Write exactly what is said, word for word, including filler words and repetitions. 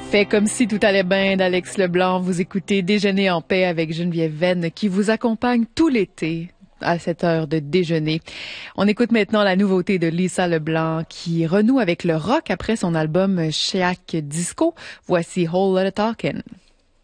Fait comme si tout allait bien d'Alex Leblanc. Vous écoutez Déjeuner en paix avec Geneviève Venn qui vous accompagne tout l'été à cette heure de déjeuner. On écoute maintenant la nouveauté de Lisa Leblanc qui renoue avec le rock après son album Chiac Disco. Voici Whole Lotta Talkin'.